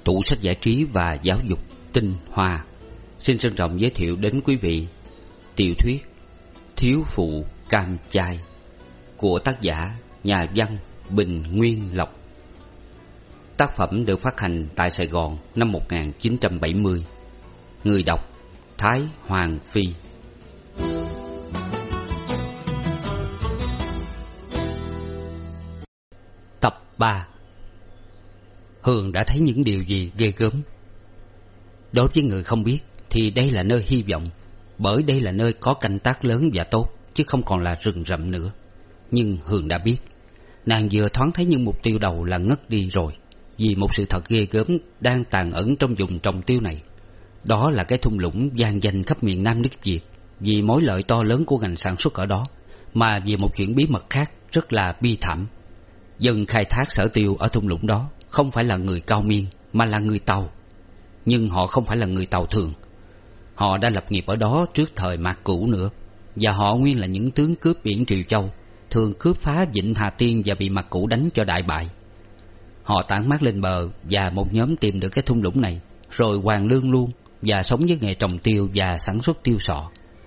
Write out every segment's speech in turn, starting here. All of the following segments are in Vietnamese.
tủ sách giải trí và giáo dục Tinh Hoa xin trân trọng giới thiệu đến quý vị tiểu thuyết Thiếu phụ cam chai của tác giả nhà văn Bình Nguyên Lộc. Tác phẩm được phát hành tại Sài Gòn năm 1970. Người đọc Thái Hoàng Phi. Tập 3. Hường đã thấy những điều gì ghê gớm. Đối với người không biết thì đây là nơi hy vọng, bởi đây là nơi có canh tác lớn và tốt, chứ không còn là rừng rậm nữa. Nhưng Hường đã biết, nàng vừa thoáng thấy những mục tiêu đầu là ngất đi rồi, vì một sự thật ghê gớm đang tàn ẩn trong vùng trồng tiêu này. Đó là cái thung lũng vang danh khắp miền Nam nước Việt, vì mối lợi to lớn của ngành sản xuất ở đó, mà vì một chuyện bí mật khác rất là bi thảm. Dân khai thác sở tiêu ở thung lũng đó không phải là người Cao Miên, mà là người Tàu. Nhưng họ không phải là người Tàu thường. Họ đã lập nghiệp ở đó trước thời Mạc Cửu nữa, và họ nguyên là những tướng cướp biển Triều Châu, thường cướp phá Vịnh Hà Tiên và bị Mạc Cửu đánh cho đại bại. Họ tản mát lên bờ, và một nhóm tìm được cái thung lũng này, rồi hoàn lương luôn và sống với nghề trồng tiêu và sản xuất tiêu sọ.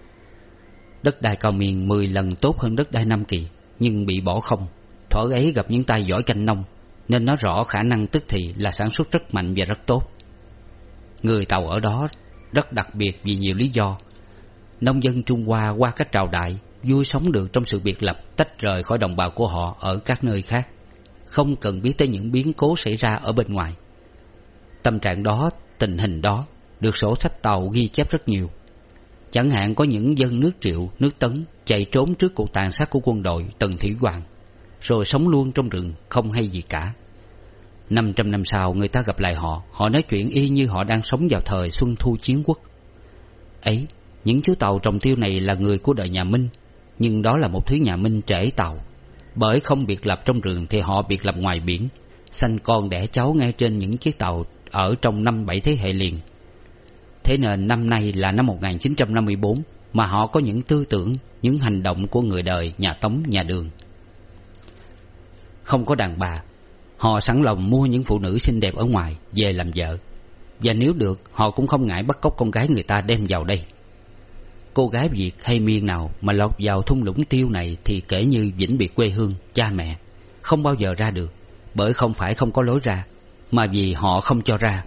Đất đai Cao Miên 10 lần tốt hơn đất đai Nam Kỳ, nhưng bị bỏ không. Thuở ấy gặp những tay giỏi canh nông, nên nó rõ khả năng tức thì là sản xuất rất mạnh và rất tốt. Người Tàu ở đó rất đặc biệt vì nhiều lý do. Nông dân Trung Hoa qua cách triều đại vui sống được trong sự biệt lập, tách rời khỏi đồng bào của họ ở các nơi khác, không cần biết tới những biến cố xảy ra ở bên ngoài. Tâm trạng đó, tình hình đó được sổ sách Tàu ghi chép rất nhiều. Chẳng hạn có những dân nước Triệu, nước Tấn chạy trốn trước cuộc tàn sát của quân đội Tần Thủy Hoàng, rồi sống luôn trong rừng không hay gì cả. 500 năm sau người ta gặp lại họ, họ nói chuyện y như họ đang sống vào thời Xuân Thu Chiến Quốc. Ấy, những chú Tàu trồng tiêu này là người của đời nhà Minh, nhưng đó là một thứ nhà Minh trễ Tàu. Bởi không biệt lập trong rừng thì họ biệt lập ngoài biển, sanh con đẻ cháu ngay trên những chiếc tàu ở trong 5-7 thế hệ liền. Thế nên năm nay là năm 1954 mà họ có những tư tưởng, những hành động của người đời nhà Tống, nhà Đường. Không có đàn bà, họ sẵn lòng mua những phụ nữ xinh đẹp ở ngoài về làm vợ, và nếu được họ cũng không ngại bắt cóc con gái người ta đem vào đây. Cô gái Việt hay Miên nào mà lọt vào thung lũng tiêu này thì kể như vĩnh biệt quê hương, cha mẹ, không bao giờ ra được, bởi không phải không có lối ra, mà vì họ không cho ra.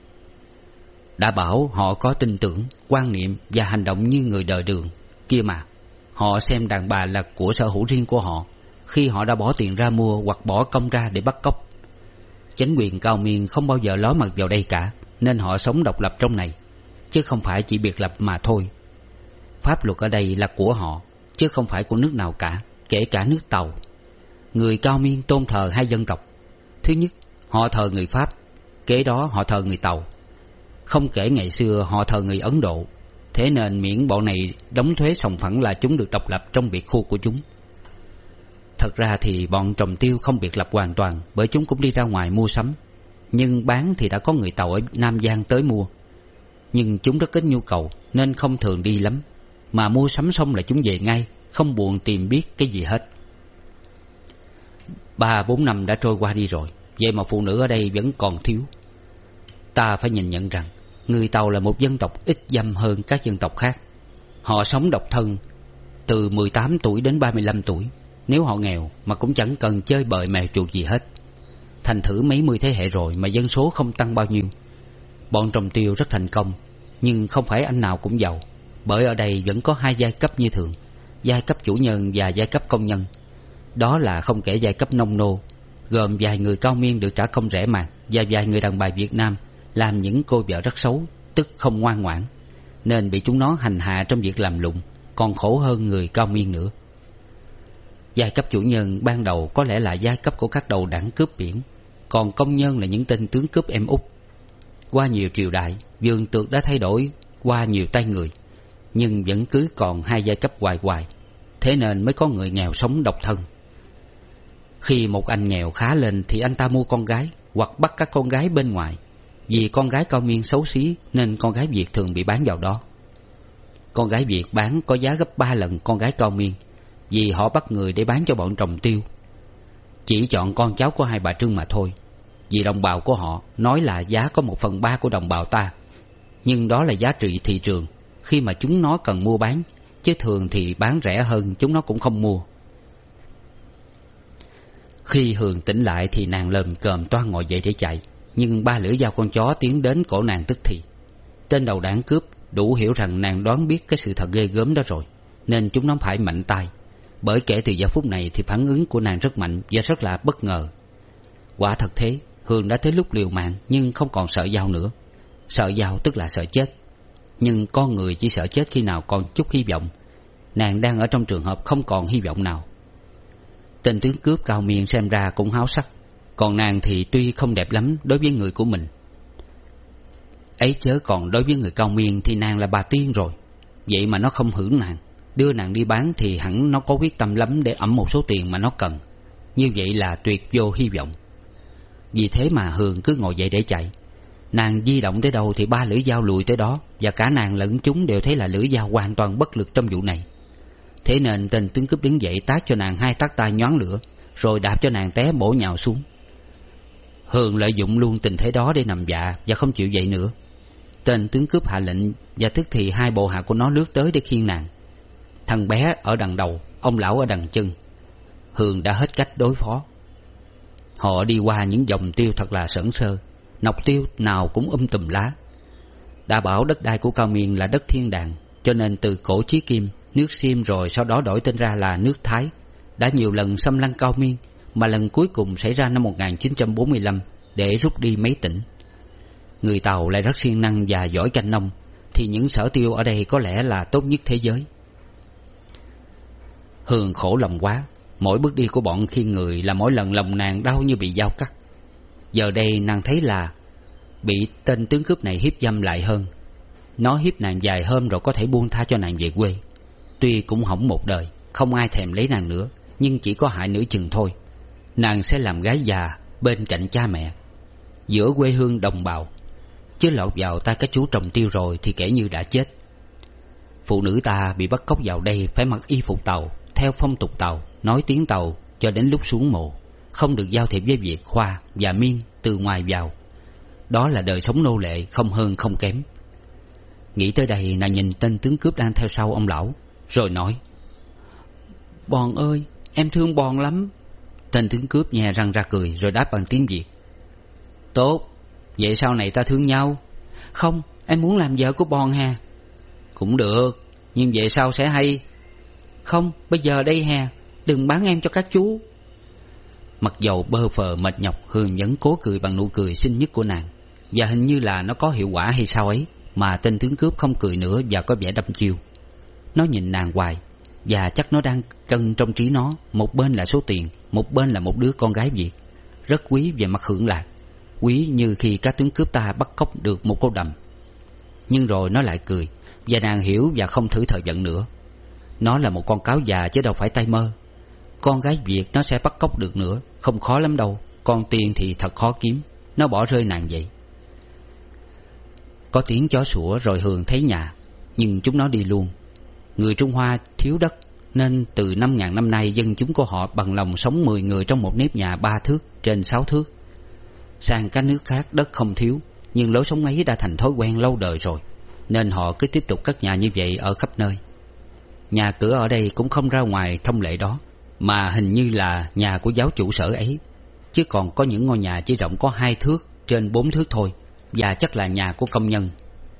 Đã bảo họ có tin tưởng, quan niệm và hành động như người đời Đường kia mà. Họ xem đàn bà là của sở hữu riêng của họ, khi họ đã bỏ tiền ra mua hoặc bỏ công ra để bắt cóc. Chính quyền Cao Miên không bao giờ ló mặt vào đây cả, nên họ sống độc lập trong này, chứ không phải chỉ biệt lập mà thôi. Pháp luật ở đây là của họ, chứ không phải của nước nào cả, kể cả nước Tàu. Người Cao Miên tôn thờ hai dân tộc. Thứ nhất, họ thờ người Pháp, kế đó họ thờ người Tàu. Không kể ngày xưa họ thờ người Ấn Độ. Thế nên miễn bọn này đóng thuế sòng phẳng là chúng được độc lập trong biệt khu của chúng. Thật ra thì bọn trồng tiêu không biệt lập hoàn toàn, bởi chúng cũng đi ra ngoài mua sắm. Nhưng bán thì đã có người Tàu ở Nam Giang tới mua. Nhưng chúng rất ít nhu cầu nên không thường đi lắm, mà mua sắm xong là chúng về ngay, không buồn tìm biết cái gì hết. 3-4 năm đã trôi qua đi rồi, vậy mà phụ nữ ở đây vẫn còn thiếu. Ta phải nhìn nhận rằng người Tàu là một dân tộc ít dâm hơn các dân tộc khác. Họ sống độc thân từ 18 tuổi đến 35 tuổi. Nếu họ nghèo mà cũng chẳng cần chơi bời mèo chuột gì hết. Thành thử mấy mươi thế hệ rồi mà dân số không tăng bao nhiêu. Bọn trồng tiêu rất thành công, nhưng không phải anh nào cũng giàu, bởi ở đây vẫn có hai giai cấp như thường: giai cấp chủ nhân và giai cấp công nhân. Đó là không kể giai cấp nông nô, gồm vài người Cao Miên được trả công rẻ mạt, và vài người đàn bà Việt Nam làm những cô vợ rất xấu, tức không ngoan ngoãn, nên bị chúng nó hành hạ trong việc làm lụng, còn khổ hơn người Cao Miên nữa. Giai cấp chủ nhân ban đầu có lẽ là giai cấp của các đầu đảng cướp biển, còn công nhân là những tên tướng cướp em út. Qua nhiều triều đại, vườn tược đã thay đổi qua nhiều tay người, nhưng vẫn cứ còn hai giai cấp hoài hoài. Thế nên mới có người nghèo sống độc thân. Khi một anh nghèo khá lên thì anh ta mua con gái, hoặc bắt các con gái bên ngoài. Vì con gái Cao Miên xấu xí nên con gái Việt thường bị bán vào đó. Con gái Việt bán có giá gấp 3 lần con gái Cao Miên, vì họ bắt người để bán cho bọn trồng tiêu. Chỉ chọn con cháu của hai bà Trưng mà thôi. vì đồng bào của họ nói là giá có 1/3 của đồng bào ta, nhưng đó là giá trị thị trường khi mà chúng nó cần mua bán, chứ thường thì bán rẻ hơn chúng nó cũng không mua. Khi Hường tỉnh lại thì nàng lồm cồm toan ngồi dậy để chạy, nhưng 3 lưỡi dao con chó tiến đến cổ nàng tức thì. Tên đầu đảng cướp đủ hiểu rằng nàng đoán biết cái sự thật ghê gớm đó rồi, nên chúng nó phải mạnh tay. Bởi kể từ giờ phút này thì phản ứng của nàng rất mạnh và rất là bất ngờ. Quả thật thế, Hường đã tới lúc liều mạng nhưng không còn sợ dao nữa. Sợ dao tức là sợ chết, nhưng con người chỉ sợ chết khi nào còn chút hy vọng. Nàng đang ở trong trường hợp không còn hy vọng nào. Tên tướng cướp cao miên xem ra cũng háo sắc, còn nàng thì tuy không đẹp lắm đối với người của mình. Ấy chớ còn đối với người cao miên thì nàng là bà tiên rồi. Vậy mà nó không hưởng nàng, đưa nàng đi bán thì hẳn nó có quyết tâm lắm để ẵm một số tiền mà nó cần. Như vậy là tuyệt vô hy vọng. Vì thế mà Hường cứ ngồi dậy để chạy. Nàng di động tới đâu thì 3 lưỡi dao lùi tới đó, và cả nàng lẫn chúng đều thấy là lưỡi dao hoàn toàn bất lực trong vụ này. Thế nên tên tướng cướp đứng dậy tát cho nàng 2 tát tay nhoáng lửa, rồi đạp cho nàng té bổ nhào xuống. Hường lợi dụng luôn tình thế đó để nằm dạ và không chịu dậy nữa. Tên tướng cướp hạ lệnh, và tức thì 2 bộ hạ của nó lướt tới để khiêng nàng. Thằng bé ở đằng đầu, ông lão ở đằng chân. Hường đã hết cách đối phó. Họ đi qua những dòng tiêu thật là sởn sơ, nọc tiêu nào cũng tùm lá. Đã bảo đất đai của Cao Miên là đất thiên đàng, cho nên từ cổ chí kim, nước Xiêm rồi sau đó đổi tên ra là nước Thái đã nhiều lần xâm lăng Cao Miên, mà lần cuối cùng xảy ra năm 1945 để rút đi mấy tỉnh. Người Tàu lại rất siêng năng và giỏi canh nông, thì những sở tiêu ở đây có lẽ là tốt nhất thế giới. Hường khổ lòng quá, mỗi bước đi của bọn khiêng người là mỗi lần lòng nàng đau như bị dao cắt. Giờ đây nàng thấy là bị tên tướng cướp này hiếp dâm lại hơn. Nó hiếp nàng vài hôm rồi có thể buông tha cho nàng về quê. Tuy cũng hỏng một đời, không ai thèm lấy nàng nữa, nhưng chỉ có hại nửa chừng thôi. Nàng sẽ làm gái già bên cạnh cha mẹ, giữa quê hương đồng bào, chứ lọt vào tay các chú trồng tiêu rồi thì kể như đã chết. Phụ nữ ta bị bắt cóc vào đây phải mặc y phục Tàu, theo phong tục Tàu, nói tiếng Tàu cho đến lúc xuống mộ, không được giao thiệp với Việt, Hoa và Miên từ ngoài vào. Đó là đời sống nô lệ, không hơn không kém. Nghĩ tới đây, nàng nhìn tên tướng cướp đang theo sau ông lão, rồi nói: "Bòn ơi, em thương Bòn lắm." Tên tướng cướp nhè răng ra cười, rồi đáp bằng tiếng Việt: "Tốt, vậy sau này ta thương nhau." "Không, em muốn làm vợ của Bòn hà." "Cũng được, nhưng vậy sao sẽ hay?" "Không, bây giờ đây hà, đừng bán em cho các chú." Mặc dầu bơ phờ mệt nhọc, Hường vẫn cố cười bằng nụ cười xinh nhất của nàng, và hình như là nó có hiệu quả hay sao ấy, mà tên tướng cướp không cười nữa và có vẻ đăm chiêu. Nó nhìn nàng hoài, và chắc nó đang cân trong trí nó, một bên là số tiền, một bên là một đứa con gái Việt, rất quý về mặt hưởng lạc, quý như khi các tướng cướp ta bắt cóc được một cô đầm. Nhưng rồi nó lại cười, và nàng hiểu và không thử thời vận nữa. Nó là một con cáo già chứ đâu phải tay mơ. Con gái Việt nó sẽ bắt cóc được nữa, không khó lắm đâu, con tiền thì thật khó kiếm. Nó bỏ rơi nàng vậy. Có tiếng chó sủa rồi Hường thấy nhà, nhưng chúng nó đi luôn. Người Trung Hoa thiếu đất, nên từ 5.000 năm nay dân chúng của họ bằng lòng sống 10 người trong một nếp nhà 3 thước trên 6 thước. Sang các nước khác đất không thiếu, nhưng lối sống ấy đã thành thói quen lâu đời rồi, nên họ cứ tiếp tục cất nhà như vậy ở khắp nơi. Nhà cửa ở đây cũng không ra ngoài thông lệ đó, mà hình như là nhà của giáo chủ sở ấy, chứ còn có những ngôi nhà chỉ rộng có 2 thước trên 4 thước thôi, và chắc là nhà của công nhân.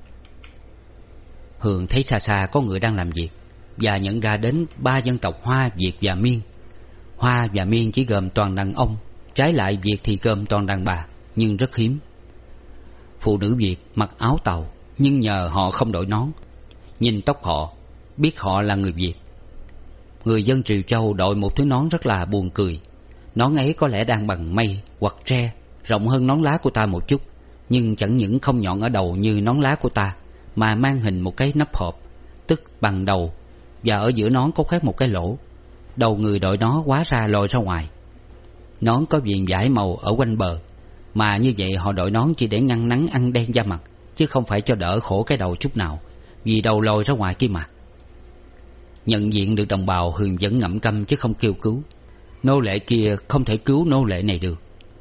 Hường thấy xa xa có người đang làm việc, và nhận ra đến 3 dân tộc Hoa, Việt và Miên. Hoa và Miên chỉ gồm toàn đàn ông, trái lại Việt thì gồm toàn đàn bà, nhưng rất hiếm. Phụ nữ Việt mặc áo Tàu, nhưng nhờ họ không đội nón, nhìn tóc họ biết họ là người Việt. Người dân Triều Châu đội một thứ nón rất là buồn cười. Nón ấy có lẽ đang bằng mây hoặc tre, rộng hơn nón lá của ta một chút, nhưng chẳng những không nhọn ở đầu như nón lá của ta, mà mang hình một cái nắp hộp, tức bằng đầu, và ở giữa nón có khoét một cái lỗ. Đầu người đội nó hóa ra lồi ra ngoài. Nón có viền vải màu ở quanh bờ, mà như vậy họ đội nón chỉ để ngăn nắng ăn đen da mặt, chứ không phải cho đỡ khổ cái đầu chút nào, vì đầu lồi ra ngoài kia mà. Nhận diện được đồng bào, Hường vẫn ngậm câm chứ không kêu cứu. Nô lệ kia không thể cứu nô lệ này được.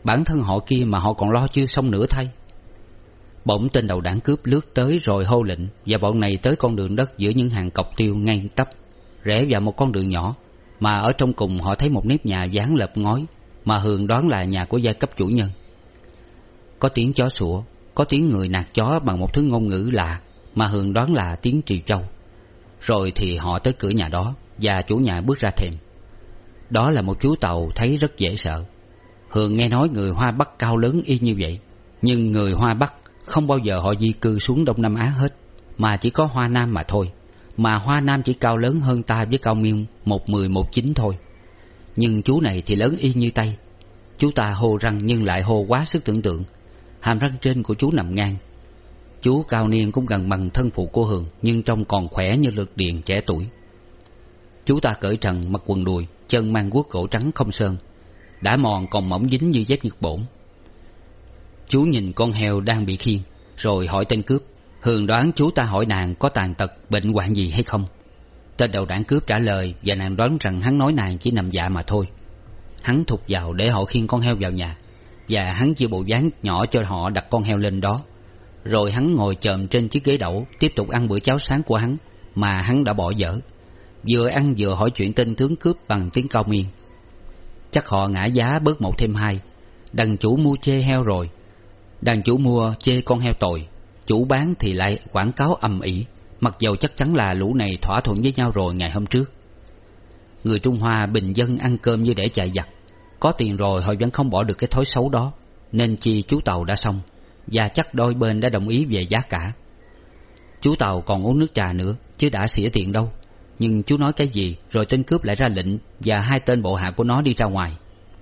Bản thân họ kia mà họ còn lo chưa xong nữa thay. Bỗng tên đầu đảng cướp lướt tới rồi hô lệnh, và bọn này tới con đường đất giữa những hàng cọc tiêu ngay tắp, rẽ vào một con đường nhỏ, mà ở trong cùng họ thấy một nếp nhà dán lợp ngói, mà Hường đoán là nhà của giai cấp chủ nhân. Có tiếng chó sủa, có tiếng người nạt chó bằng một thứ ngôn ngữ lạ, mà Hường đoán là tiếng Trì Châu. Rồi thì họ tới cửa nhà đó, và chủ nhà bước ra thềm. Đó là một chú Tàu thấy rất dễ sợ. Hường nghe nói người Hoa Bắc cao lớn y như vậy, nhưng người Hoa Bắc không bao giờ họ di cư xuống Đông Nam Á hết, mà chỉ có Hoa Nam mà thôi. Mà Hoa Nam chỉ cao lớn hơn ta với cao miên 1,10 1,9 thôi. Nhưng chú này thì lớn y như Tây. Chú ta hô răng nhưng lại hô quá sức tưởng tượng. Hàm răng trên của chú nằm ngang. Chú cao niên cũng gần bằng thân phụ của Hường, nhưng trông còn khỏe như lực điền trẻ tuổi. Chú ta cởi trần, mặc quần đùi, chân mang guốc gỗ trắng không sơn, đã mòn còn mỏng dính như dép Nhật Bổn. Chú nhìn con heo đang bị khiêng, rồi hỏi tên cướp. Hường đoán chú ta hỏi nàng có tàn tật, bệnh hoạn gì hay không. Tên đầu đảng cướp trả lời, và nàng đoán rằng hắn nói nàng chỉ nằm dạ mà thôi. Hắn thụt vào để họ khiêng con heo vào nhà, và hắn chia bộ ván nhỏ cho họ đặt con heo lên đó. Rồi hắn ngồi chồm trên chiếc ghế đẩu, tiếp tục ăn bữa cháo sáng của hắn mà hắn đã bỏ dở. Vừa ăn vừa hỏi chuyện tên tướng cướp bằng tiếng cao miên. Chắc họ ngã giá bớt 1 thêm 2. Đàn chủ mua chê heo rồi, đàn chủ mua chê con heo tồi, chủ bán thì lại quảng cáo ầm ĩ, mặc dầu chắc chắn là lũ này thỏa thuận với nhau rồi ngày hôm trước. Người Trung Hoa bình dân ăn cơm như để chạy giặc, có tiền rồi họ vẫn không bỏ được cái thói xấu đó, nên chi chú Tàu đã xong, và chắc đôi bên đã đồng ý về giá cả. Chú Tàu còn uống nước trà nữa, chứ đã xỉa tiền đâu. Nhưng chú nói cái gì rồi tên cướp lại ra lệnh, và 2 tên bộ hạ của nó đi ra ngoài.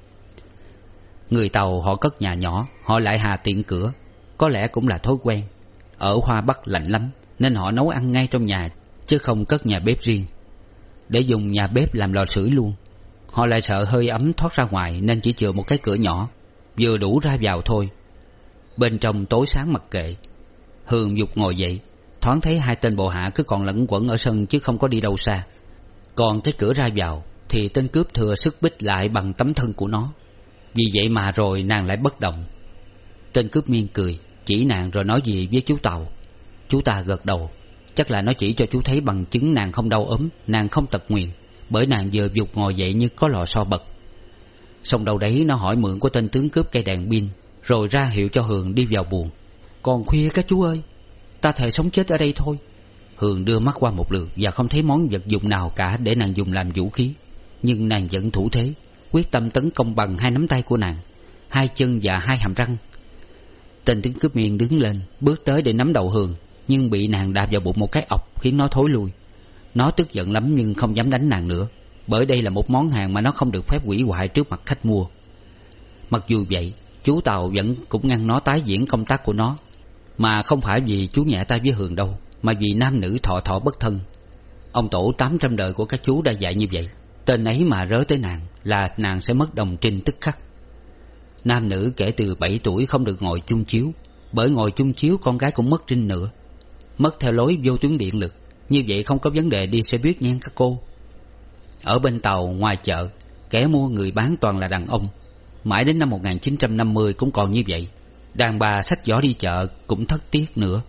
Người Tàu họ cất nhà nhỏ, họ lại hà tiện cửa. Có lẽ cũng là thói quen. Ở Hoa Bắc lạnh lắm, nên họ nấu ăn ngay trong nhà, chứ không cất nhà bếp riêng, để dùng nhà bếp làm lò sưởi luôn. Họ lại sợ hơi ấm thoát ra ngoài, nên chỉ chừa một cái cửa nhỏ, vừa đủ ra vào thôi. Bên trong tối sáng mặc kệ. Hường giục ngồi dậy, thoáng thấy 2 tên bộ hạ cứ còn lẩn quẩn ở sân chứ không có đi đâu xa. Còn cái cửa ra vào thì tên cướp thừa sức bích lại bằng tấm thân của nó. Vì vậy mà rồi nàng lại bất động. Tên cướp miên cười, chỉ nàng rồi nói gì với chú Tàu. Chú ta gật đầu, chắc là nó chỉ cho chú thấy bằng chứng nàng không đau ốm, nàng không tật nguyền, bởi nàng vừa giục ngồi dậy như có lò xo bật. Xong đâu đấy nó hỏi mượn của tên tướng cướp cây đèn pin, rồi ra hiệu cho Hường đi vào buồng. Còn khuya các chú ơi, ta thề sống chết ở đây thôi. Hường đưa mắt qua một lượt và không thấy món vật dụng nào cả để nàng dùng làm vũ khí, nhưng nàng vẫn thủ thế, quyết tâm tấn công bằng 2 nắm tay của nàng, 2 chân và 2 hàm răng. Tên tướng cướp miên đứng lên, bước tới để nắm đầu Hường, nhưng bị nàng đạp vào bụng một cái ọc khiến nó thối lui. Nó tức giận lắm nhưng không dám đánh nàng nữa, bởi đây là một món hàng mà nó không được phép hủy hoại trước mặt khách mua. Mặc dù vậy, chú Tàu vẫn cũng ngăn nó tái diễn công tác của nó, mà không phải vì chú nhẹ tay với Hường đâu, mà vì nam nữ thọ thọ bất thân. Ông tổ 800 đời của các chú đã dạy như vậy. Tên ấy mà rớ tới nàng là nàng sẽ mất đồng trinh tức khắc. Nam nữ kể từ 7 tuổi không được ngồi chung chiếu, bởi ngồi chung chiếu con gái cũng mất trinh nữa. Mất theo lối vô tuyến điện lực, như vậy không có vấn đề đi xe buýt nha các cô. Ở bên Tàu ngoài chợ, kẻ mua người bán toàn là đàn ông. Mãi đến năm 1950 cũng còn như vậy. Đàn bà xách giỏ đi chợ cũng thất tiếc nữa.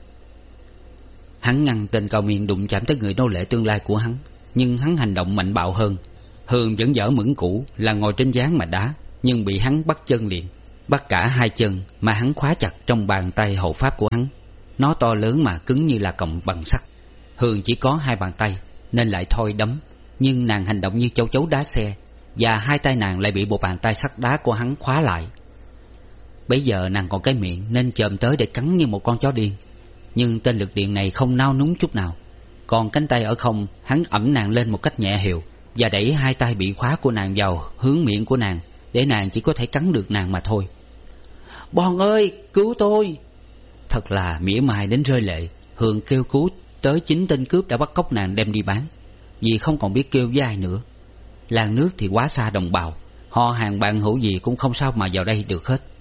Hắn ngăn tên cao miên đụng chạm tới người nô lệ tương lai của hắn, nhưng hắn hành động mạnh bạo hơn. Hường vẫn dở mững cũ là ngồi trên ván mà đá, nhưng bị hắn bắt chân liền, bắt cả 2 chân mà hắn khóa chặt trong bàn tay hộ pháp của hắn. Nó to lớn mà cứng như là còng bằng sắt. Hường chỉ có 2 bàn tay nên lại thôi đấm, nhưng nàng hành động như châu chấu đá xe, và 2 tay nàng lại bị một bàn tay sắt đá của hắn khóa lại. Bấy giờ nàng còn cái miệng nên chồm tới để cắn như một con chó điên, nhưng tên lực điện này không nao núng chút nào. Còn cánh tay ở không, hắn ẵm nàng lên một cách nhẹ hiệu và đẩy 2 tay bị khóa của nàng vào hướng miệng của nàng, để nàng chỉ có thể cắn được nàng mà thôi. Bọn ơi, cứu tôi! Thật là mỉa mai đến rơi lệ. Hường kêu cứu tới chính tên cướp đã bắt cóc nàng đem đi bán, vì không còn biết kêu với ai nữa. Làng nước thì quá xa đồng bào, họ hàng bạn hữu gì cũng không sao mà vào đây được hết.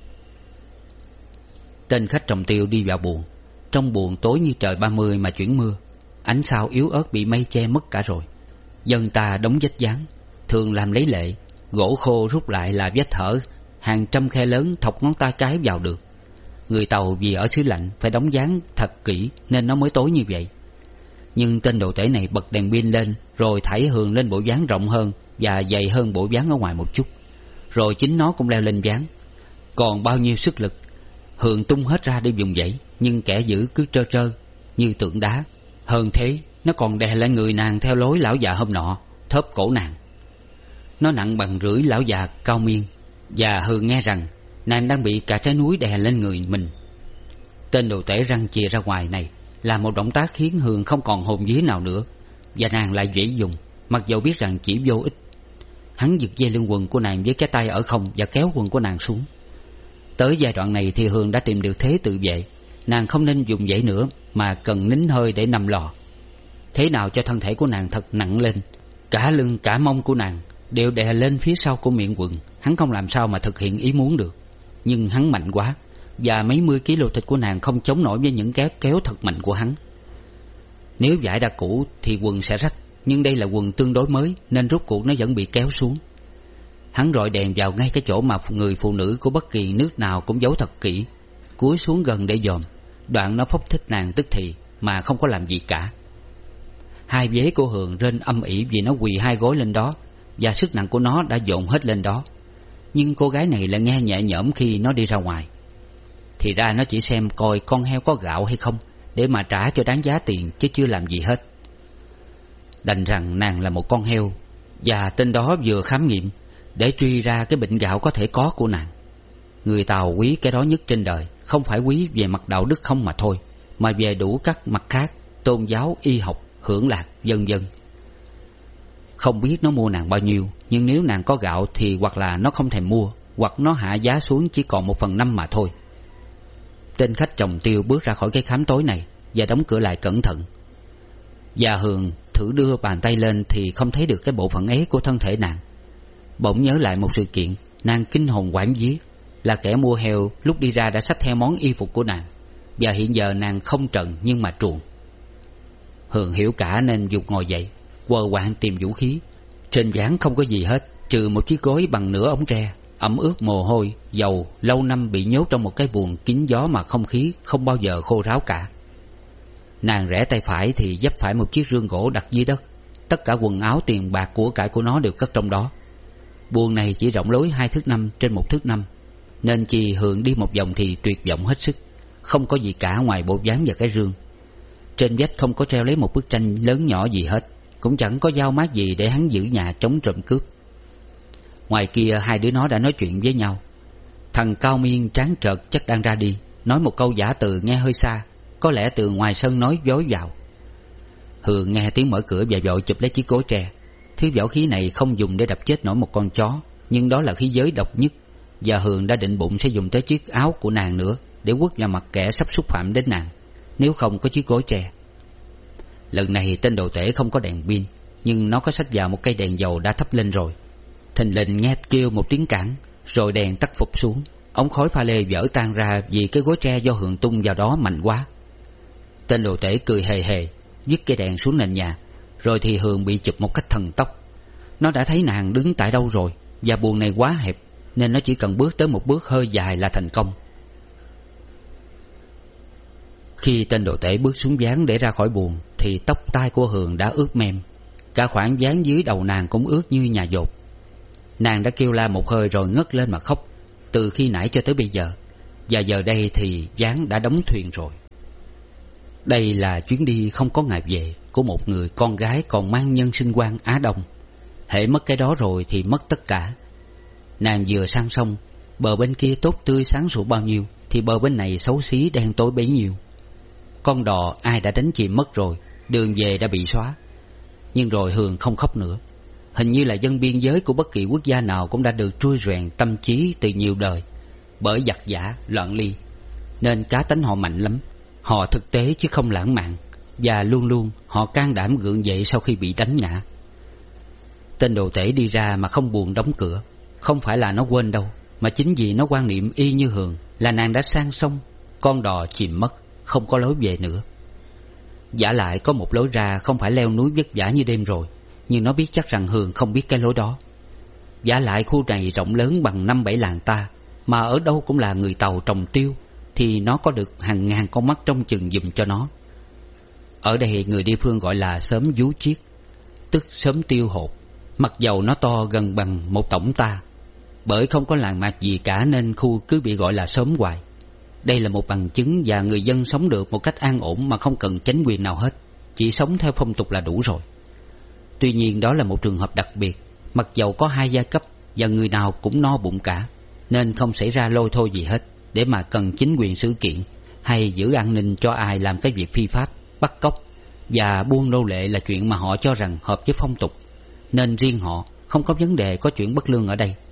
Tên khách trồng tiêu đi vào buồng. Trong buồng tối như trời 30 mà chuyển mưa, ánh sao yếu ớt bị mây che mất cả rồi. Dân ta đóng vách dán, thường làm lấy lệ, gỗ khô rút lại là vách thở, hàng trăm khe lớn thọc ngón tay cái vào được. Người Tàu vì ở xứ lạnh phải đóng dáng thật kỹ nên nó mới tối như vậy. Nhưng tên đồ tể này bật đèn pin lên rồi thảy Hường lên bộ ván rộng hơn và dày hơn bộ ván ở ngoài một chút, rồi chính nó cũng leo lên ván. Còn bao nhiêu sức lực Hường tung hết ra để vùng vẫy, nhưng kẻ giữ cứ trơ trơ như tượng đá. Hơn thế, nó còn đè lên người nàng theo lối lão già hôm nọ, thớp cổ nàng. Nó nặng bằng rưỡi lão già Cao Miên, và Hường nghe rằng nàng đang bị cả trái núi đè lên người mình. Tên đồ tể răng chìa ra ngoài này là một động tác khiến Hường không còn hồn vía nào nữa, và nàng lại dễ dùng, mặc dầu biết rằng chỉ vô ích. Hắn giật dây lưng quần của nàng với cái tay ở không và kéo quần của nàng xuống. Tới giai đoạn này thì Hường đã tìm được thế tự vệ. Nàng không nên dùng dãy nữa, mà cần nín hơi để nằm lò. Thế nào cho thân thể của nàng thật nặng lên. Cả lưng cả mông của nàng đều đè lên phía sau của miệng quần. Hắn không làm sao mà thực hiện ý muốn được. Nhưng hắn mạnh quá, và mấy mươi ký lô thịt của nàng không chống nổi với những kéo thật mạnh của hắn. Nếu vải đã cũ thì quần sẽ rách, nhưng đây là quần tương đối mới nên rốt cuộc nó vẫn bị kéo xuống. Hắn rọi đèn vào ngay cái chỗ mà người phụ nữ của bất kỳ nước nào cũng giấu thật kỹ, cúi xuống gần để dòm. Đoạn nó phốc thích nàng tức thì mà không có làm gì cả. Hai vế của Hường rên âm ỉ vì nó quỳ hai gối lên đó, và sức nặng của nó đã dồn hết lên đó. Nhưng cô gái này lại nghe nhẹ nhõm khi nó đi ra ngoài. Thì ra nó chỉ xem coi con heo có gạo hay không, để mà trả cho đáng giá tiền, chứ chưa làm gì hết. Đành rằng nàng là một con heo, và tên đó vừa khám nghiệm để truy ra cái bệnh gạo có thể có của nàng. Người Tàu quý cái đó nhất trên đời, không phải quý về mặt đạo đức không mà thôi, mà về đủ các mặt khác, tôn giáo, y học, hưởng lạc, vân vân. Không biết nó mua nàng bao nhiêu, nhưng nếu nàng có gạo thì hoặc là nó không thèm mua, hoặc nó hạ giá xuống chỉ còn 1/5 mà thôi. Tên khách trồng tiêu bước ra khỏi cái khám tối này và đóng cửa lại cẩn thận. Và Hường thử đưa bàn tay lên thì không thấy được cái bộ phận ấy của thân thể nàng. Bỗng nhớ lại một sự kiện, nàng kinh hồn hoảng vía là kẻ mua heo lúc đi ra đã xách theo món y phục của nàng, và hiện giờ nàng không trần nhưng mà truồng. Hường hiểu cả nên giục ngồi dậy, quờ quạng tìm vũ khí. Trên ván không có gì hết, trừ một chiếc gối bằng nửa ống tre, ẩm ướt mồ hôi, dầu, lâu năm bị nhốt trong một cái buồng kín gió mà không khí không bao giờ khô ráo cả. Nàng rẽ tay phải thì vấp phải một chiếc rương gỗ đặt dưới đất. Tất cả quần áo, tiền bạc, của cải của nó đều cất trong đó. Buồng này chỉ rộng lối 2 thước 5 trên 1 thước 5, nên chỉ Hường đi một vòng thì tuyệt vọng hết sức. Không có gì cả ngoài bộ ván và cái rương. Trên vách không có treo lấy một bức tranh lớn nhỏ gì hết, cũng chẳng có dao mát gì để hắn giữ nhà chống trộm cướp. Ngoài kia hai đứa nó đã nói chuyện với nhau. Thằng Cao Miên tráng trợt chắc đang ra đi, nói một câu giả từ nghe hơi xa, có lẽ từ ngoài sân nói dối vào. Hường nghe tiếng mở cửa và vội chụp lấy chiếc gối tre. Thứ võ khí này không dùng để đập chết nổi một con chó, nhưng đó là khí giới độc nhất, và Hường đã định bụng sẽ dùng tới chiếc áo của nàng nữa để quất vào mặt kẻ sắp xúc phạm đến nàng, nếu không có chiếc gối tre. Lần này tên đồ tể không có đèn pin, nhưng nó có xách vào một cây đèn dầu đã thắp lên rồi. Thình lình nghe kêu một tiếng cản, rồi đèn tắt phụp xuống. Ống khói pha lê vỡ tan ra vì cái gối tre do Hường tung vào đó mạnh quá. Tên đồ tể cười hề hề, vứt cây đèn xuống nền nhà. Rồi thì Hường bị chụp một cách thần tốc. Nó đã thấy nàng đứng tại đâu rồi, và buồng này quá hẹp nên nó chỉ cần bước tới một bước hơi dài là thành công. Khi tên đồ tể bước xuống ván để ra khỏi buồng thì tóc tai của Hường đã ướt mem. Cả khoảng ván dưới đầu nàng cũng ướt như nhà dột. Nàng đã kêu la một hơi rồi ngất lên mà khóc từ khi nãy cho tới bây giờ. Và giờ đây thì ván đã đóng thuyền rồi. Đây là chuyến đi không có ngày về của một người con gái còn mang nhân sinh quan Á Đông. Hễ mất cái đó rồi thì mất tất cả. Nàng vừa sang sông, bờ bên kia tốt tươi sáng sủa bao nhiêu thì bờ bên này xấu xí đen tối bấy nhiêu. Con đò ai đã đánh chìm mất rồi, đường về đã bị xóa. Nhưng rồi Hường không khóc nữa. Hình như là dân biên giới của bất kỳ quốc gia nào cũng đã được trui rèn tâm trí từ nhiều đời bởi giặc giả, loạn ly, nên cá tánh họ mạnh lắm. Họ thực tế chứ không lãng mạn, và luôn luôn họ can đảm gượng dậy sau khi bị đánh ngã. Tên đồ tể đi ra mà không buồn đóng cửa. Không phải là nó quên đâu, mà chính vì nó quan niệm y như Hường là nàng đã sang sông, con đò chìm mất, không có lối về nữa. Vả lại có một lối ra không phải leo núi vất vả như đêm rồi, nhưng nó biết chắc rằng Hường không biết cái lối đó. Vả lại khu này rộng lớn bằng 5-7 làng ta, mà ở đâu cũng là người Tàu trồng tiêu, thì nó có được hàng ngàn con mắt trông chừng giùm cho nó. Ở đây người địa phương gọi là xóm Vú Chiết, tức xóm tiêu hột. Mặc dầu nó to gần bằng một tổng ta, bởi không có làng mạc gì cả nên khu cứ bị gọi là xóm hoài. Đây là một bằng chứng và người dân sống được một cách an ổn mà không cần chánh quyền nào hết, chỉ sống theo phong tục là đủ rồi. Tuy nhiên đó là một trường hợp đặc biệt, mặc dầu có hai giai cấp và người nào cũng no bụng cả, nên không xảy ra lôi thôi gì hết để mà cần chính quyền xử kiện hay giữ an ninh cho ai làm cái việc phi pháp, bắt cóc và buôn nô lệ là chuyện mà họ cho rằng hợp với phong tục, nên riêng họ không có vấn đề có chuyện bất lương ở đây.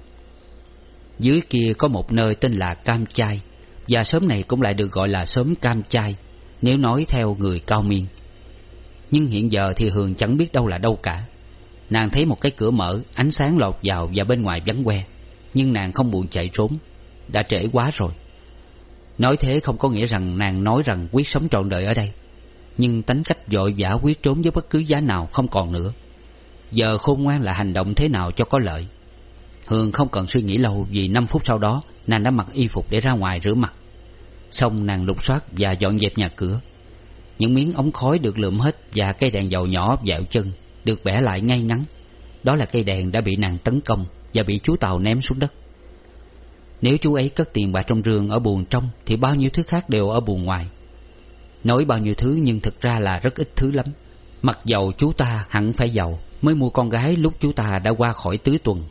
Dưới kia có một nơi tên là Cam Chai, và xóm này cũng lại được gọi là xóm Cam Chai nếu nói theo người Cao Miên. Nhưng hiện giờ thì Hường chẳng biết đâu là đâu cả. Nàng thấy một cái cửa mở, ánh sáng lọt vào và bên ngoài vắng que, nhưng nàng không buồn chạy trốn, đã trễ quá rồi. Nói thế không có nghĩa rằng nàng nói rằng quyết sống trọn đời ở đây, nhưng tánh cách vội vã quyết trốn với bất cứ giá nào không còn nữa. Giờ khôn ngoan là hành động thế nào cho có lợi. Hường không cần suy nghĩ lâu, vì 5 phút sau đó nàng đã mặc y phục để ra ngoài rửa mặt. Xong nàng lục soát và dọn dẹp nhà cửa. Những miếng ống khói được lượm hết và cây đèn dầu nhỏ dạo chân được bẻ lại ngay ngắn. Đó là cây đèn đã bị nàng tấn công và bị chú Tàu ném xuống đất. Nếu chú ấy cất tiền bạc trong rương ở buồng trong thì bao nhiêu thứ khác đều ở buồng ngoài. Nói bao nhiêu thứ nhưng thực ra là rất ít thứ lắm. Mặc dầu chú ta hẳn phải giàu mới mua con gái lúc chú ta đã qua khỏi tứ tuần.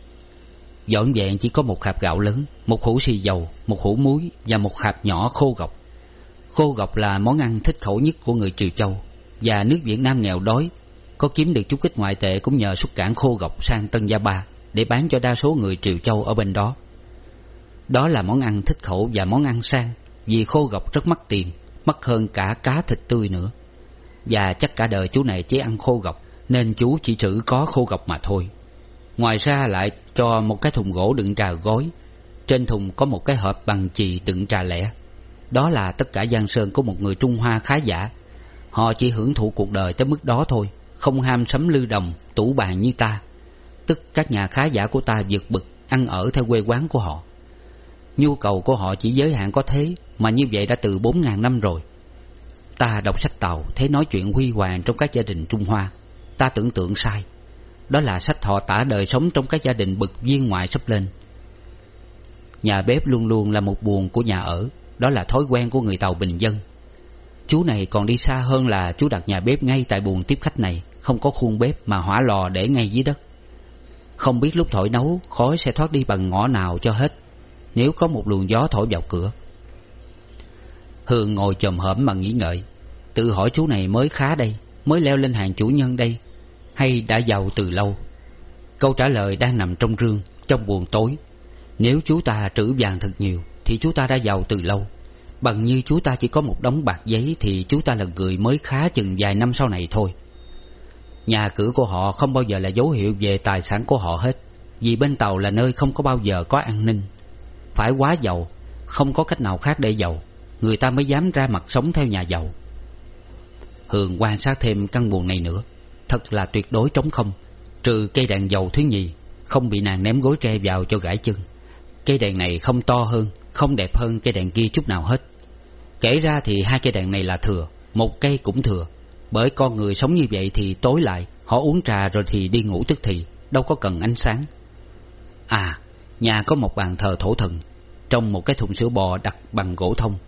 Vỏn vẹn chỉ có một hạt gạo lớn, một hũ xì dầu, một hũ muối và một hạt nhỏ khô gọc. Khô gọc là món ăn thích khẩu nhất của người Triều Châu, và nước Việt Nam nghèo đói có kiếm được chút ít ngoại tệ cũng nhờ xuất cảng khô gọc sang Tân Gia Ba để bán cho đa số người Triều Châu ở bên đó. Đó là món ăn thích khẩu và món ăn sang, vì khô gọc rất mắc tiền, mắc hơn cả cá thịt tươi nữa. Và chắc cả đời chú này chỉ ăn khô gọc, nên chú chỉ trữ có khô gọc mà thôi. Ngoài ra lại cho một cái thùng gỗ đựng trà gói. Trên thùng có một cái hộp bằng chì đựng trà lẻ. Đó là tất cả giang sơn của một người Trung Hoa khá giả. Họ chỉ hưởng thụ cuộc đời tới mức đó thôi, không ham sắm lư đồng, tủ bàn như ta. Tức các nhà khá giả của ta vượt bực, ăn ở theo quê quán của họ. Nhu cầu của họ chỉ giới hạn có thế, mà như vậy đã từ 4.000 năm rồi. Ta đọc sách Tàu thấy nói chuyện huy hoàng trong các gia đình Trung Hoa. Ta tưởng tượng sai. Đó là sách họ tả đời sống trong các gia đình bậc viên ngoại sắp lên. Nhà bếp luôn luôn là một buồng của nhà ở. Đó là thói quen của người Tàu bình dân. Chú này còn đi xa hơn là chú đặt nhà bếp ngay tại buồng tiếp khách này, không có khuôn bếp mà hỏa lò để ngay dưới đất. Không biết lúc thổi nấu khói sẽ thoát đi bằng ngõ nào cho hết nếu có một luồng gió thổi vào cửa. Hương ngồi chồm hổm mà nghĩ ngợi, tự hỏi chú này mới khá đây, mới leo lên hàng chủ nhân đây, hay đã giàu từ lâu. Câu trả lời đang nằm trong rương, trong buồng tối. Nếu chú ta trữ vàng thật nhiều thì chú ta đã giàu từ lâu. Bằng như chú ta chỉ có một đống bạc giấy thì chú ta là người mới khá chừng vài năm sau này thôi. Nhà cửa của họ không bao giờ là dấu hiệu về tài sản của họ hết, vì bên Tàu là nơi không có bao giờ có an ninh. Phải quá giàu, không có cách nào khác để giàu, người ta mới dám ra mặt sống theo nhà giàu. Hường quan sát thêm căn buồng này nữa, thật là tuyệt đối trống không, trừ cây đèn dầu thứ nhì không bị nàng ném gối tre vào cho gãy chân. Cây đèn này không to hơn, không đẹp hơn cây đèn kia chút nào hết. Kể ra thì hai cây đèn này là thừa, một cây cũng thừa, bởi con người sống như vậy thì tối lại họ uống trà rồi thì đi ngủ tức thì, đâu có cần ánh sáng. À, nhà có một bàn thờ thổ thần trong một cái thùng sữa bò đặt bằng gỗ thông.